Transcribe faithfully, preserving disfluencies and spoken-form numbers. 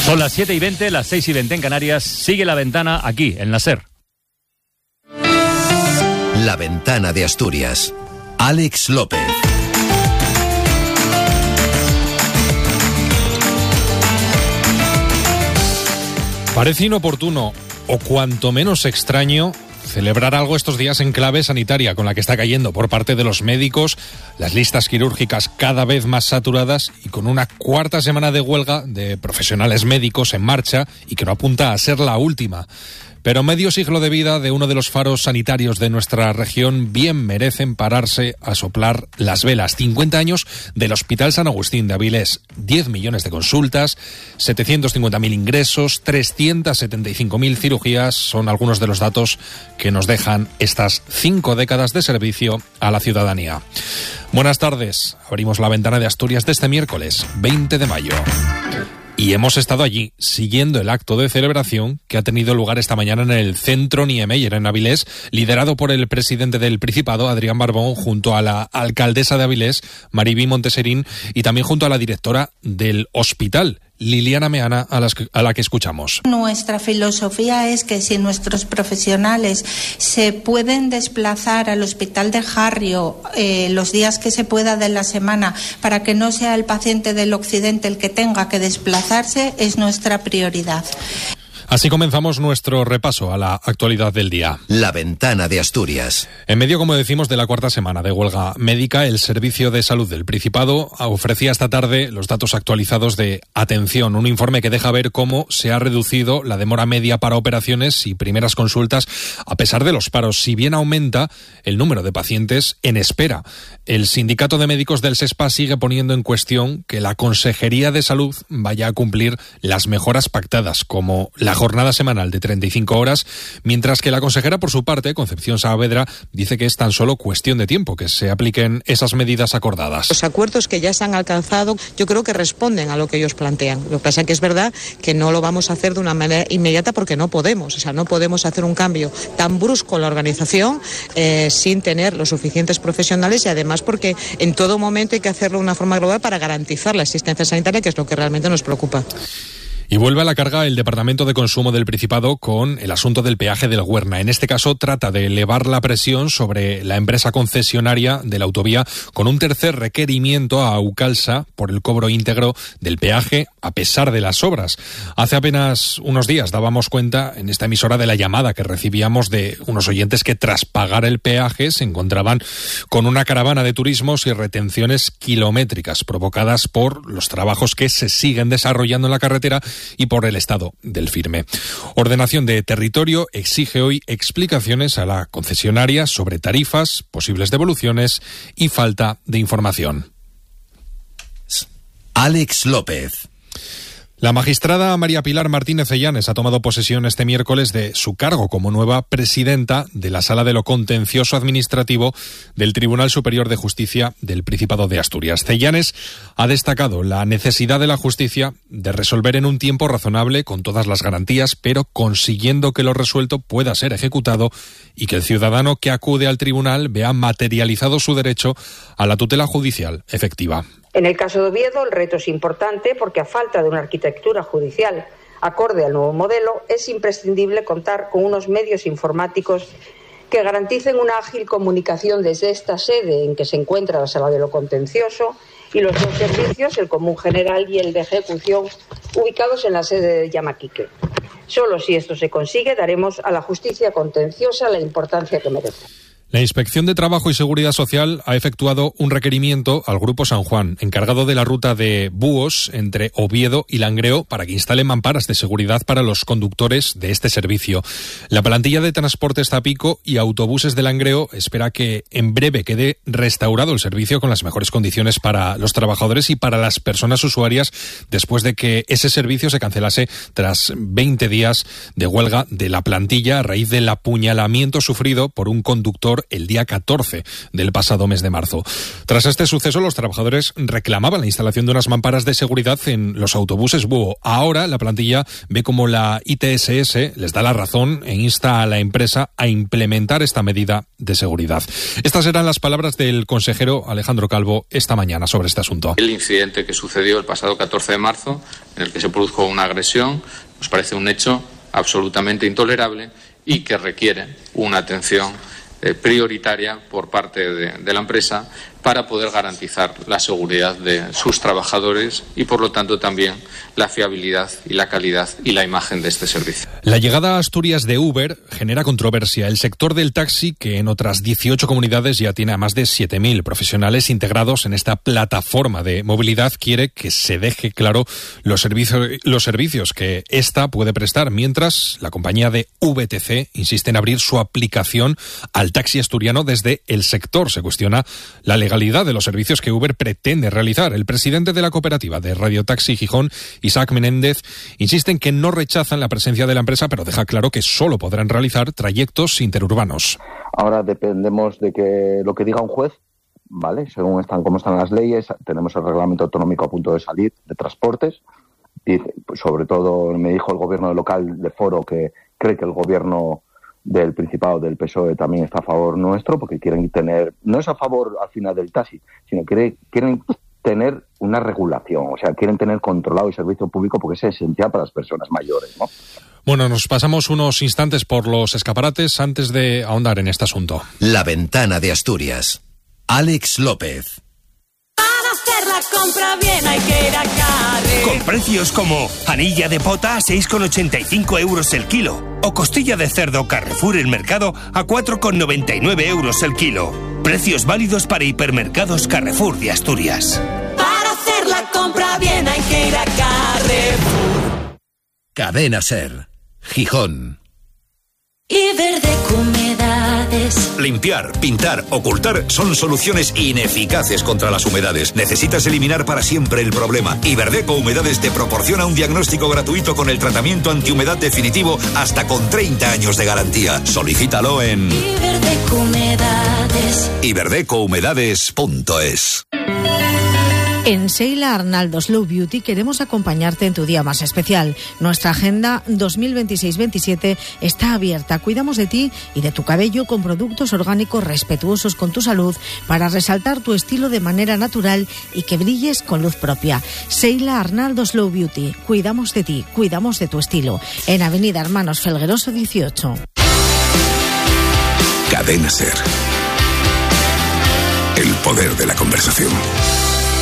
Son las siete y veinte, las seis y veinte en Canarias. Sigue La Ventana aquí, en la SER. La Ventana de Asturias. Alex López. Parece inoportuno, o cuanto menos extraño, celebrar algo estos días en clave sanitaria, con la que está cayendo por parte de los médicos, las listas quirúrgicas cada vez más saturadas y con una cuarta semana de huelga de profesionales médicos en marcha y que no apunta a ser la última. Pero medio siglo de vida de uno de los faros sanitarios de nuestra región bien merecen pararse a soplar las velas. cincuenta años del Hospital San Agustín de Avilés, diez millones de consultas, setecientos cincuenta mil ingresos, trescientas setenta y cinco mil cirugías son algunos de los datos que nos dejan estas cinco décadas de servicio a la ciudadanía. Buenas tardes, abrimos la ventana de Asturias de este miércoles, veinte de mayo. Y hemos estado allí, siguiendo el acto de celebración que ha tenido lugar esta mañana en el Centro Niemeyer, en Avilés, liderado por el presidente del Principado, Adrián Barbón, junto a la alcaldesa de Avilés, Maribí Monteserín, y también junto a la directora del hospital, Liliana Meana, a, las que, a la que escuchamos. Nuestra filosofía es que si nuestros profesionales se pueden desplazar al Hospital de Jarrio eh, los días que se pueda de la semana para que no sea el paciente del occidente el que tenga que desplazarse, es nuestra prioridad. Así comenzamos nuestro repaso a la actualidad del día. La Ventana de Asturias. En medio, como decimos, de la cuarta semana de huelga médica, el Servicio de Salud del Principado ofrecía esta tarde los datos actualizados de atención, un informe que deja ver cómo se ha reducido la demora media para operaciones y primeras consultas a pesar de los paros, si bien aumenta el número de pacientes en espera. El Sindicato de Médicos del SESPA sigue poniendo en cuestión que la Consejería de Salud vaya a cumplir las mejoras pactadas, como la jornada semanal de treinta y cinco horas, mientras que la consejera, por su parte, Concepción Saavedra, dice que es tan solo cuestión de tiempo que se apliquen esas medidas acordadas. Los acuerdos que ya se han alcanzado, yo creo que responden a lo que ellos plantean. Lo que pasa es que es verdad que no lo vamos a hacer de una manera inmediata porque no podemos. O sea, no podemos hacer un cambio tan brusco en la organización eh, sin tener los suficientes profesionales y además porque en todo momento hay que hacerlo de una forma global para garantizar la asistencia sanitaria, que es lo que realmente nos preocupa. Y vuelve a la carga el Departamento de Consumo del Principado con el asunto del peaje del Güerna. En este caso trata de elevar la presión sobre la empresa concesionaria de la autovía con un tercer requerimiento a Aucalsa por el cobro íntegro del peaje a pesar de las obras. Hace apenas unos días dábamos cuenta en esta emisora de la llamada que recibíamos de unos oyentes que tras pagar el peaje se encontraban con una caravana de turismos y retenciones kilométricas provocadas por los trabajos que se siguen desarrollando en la carretera y por el estado del firme. Ordenación de Territorio exige hoy explicaciones a la concesionaria sobre tarifas, posibles devoluciones y falta de información. Alex López. La magistrada María Pilar Martínez Ellanes ha tomado posesión este miércoles de su cargo como nueva presidenta de la Sala de lo Contencioso Administrativo del Tribunal Superior de Justicia del Principado de Asturias. Ellanes ha destacado la necesidad de la justicia de resolver en un tiempo razonable con todas las garantías, pero consiguiendo que lo resuelto pueda ser ejecutado y que el ciudadano que acude al tribunal vea materializado su derecho a la tutela judicial efectiva. En el caso de Oviedo, el reto es importante porque a falta de una arquitectura judicial acorde al nuevo modelo, es imprescindible contar con unos medios informáticos que garanticen una ágil comunicación desde esta sede en que se encuentra la Sala de lo Contencioso y los dos servicios, el Común General y el de Ejecución, ubicados en la sede de Llamaquique. Solo si esto se consigue, daremos a la justicia contenciosa la importancia que merece. La Inspección de Trabajo y Seguridad Social ha efectuado un requerimiento al Grupo San Juan, encargado de la ruta de Búhos entre Oviedo y Langreo, para que instale mamparas de seguridad para los conductores de este servicio. La plantilla de Transportes Zapico y Autobuses de Langreo espera que en breve quede restaurado el servicio con las mejores condiciones para los trabajadores y para las personas usuarias, después de que ese servicio se cancelase tras veinte días de huelga de la plantilla a raíz del apuñalamiento sufrido por un conductor vigor el día catorce del pasado mes de marzo. Tras este suceso, los trabajadores reclamaban la instalación de unas mamparas de seguridad en los autobuses Búho. Ahora la plantilla ve como la I T S S les da la razón e insta a la empresa a implementar esta medida de seguridad. Estas eran las palabras del consejero Alejandro Calvo esta mañana sobre este asunto. El incidente que sucedió el pasado catorce de marzo, en el que se produjo una agresión, nos parece un hecho absolutamente intolerable y que requiere una atención eh, prioritaria por parte de, de la empresa para poder garantizar la seguridad de sus trabajadores y, por lo tanto, también la fiabilidad y la calidad y la imagen de este servicio. La llegada a Asturias de Uber genera controversia. El sector del taxi, que en otras dieciocho comunidades ya tiene a más de siete mil profesionales integrados en esta plataforma de movilidad, quiere que se deje claro los servicios, los servicios que ésta puede prestar, mientras la compañía de V T C insiste en abrir su aplicación al taxi asturiano desde el sector. Se cuestiona la legalidad de los servicios que Uber pretende realizar. El presidente de la cooperativa de Radiotaxi Gijón, Isaac Menéndez, insiste en que no rechazan la presencia de la empresa, pero deja claro que solo podrán realizar trayectos interurbanos. Ahora dependemos de que lo que diga un juez, ¿vale? Según están cómo están las leyes, tenemos el reglamento autonómico a punto de salir de transportes y pues, sobre todo me dijo el gobierno local de Foro que cree que el gobierno del Principado del P S O E también está a favor nuestro, porque quieren tener, no es a favor al final del taxi, sino que quieren tener una regulación, o sea, quieren tener controlado el servicio público porque es esencial para las personas mayores, ¿no? Bueno, nos pasamos unos instantes por los escaparates antes de ahondar en este asunto. La Ventana de Asturias. Alex López. Para hacer la compra bien hay que ir a Carrefour. Con precios como anilla de pota a seis con ochenta y cinco euros el kilo o costilla de cerdo Carrefour el mercado a cuatro con noventa y nueve euros el kilo. Precios válidos para hipermercados Carrefour de Asturias. Para hacer la compra bien hay que ir a Carrefour. Cadena Ser. Gijón. Iberdeco Humedades. Limpiar, pintar, ocultar son soluciones ineficaces contra las humedades. Necesitas eliminar para siempre el problema. Iberdeco Humedades te proporciona un diagnóstico gratuito con el tratamiento antihumedad definitivo hasta con treinta años de garantía. Solicítalo en Iberdeco Humedades. iberdeco humedades punto es. En Seila Arnaldo Slow Beauty queremos acompañarte en tu día más especial. Nuestra agenda dos mil veintiséis veintisiete está abierta. Cuidamos de ti y de tu cabello con productos orgánicos respetuosos con tu salud para resaltar tu estilo de manera natural y que brilles con luz propia. Seila Arnaldo Slow Beauty. Cuidamos de ti, cuidamos de tu estilo. En Avenida Hermanos Felgueroso dieciocho. Cadena Ser. El poder de la conversación.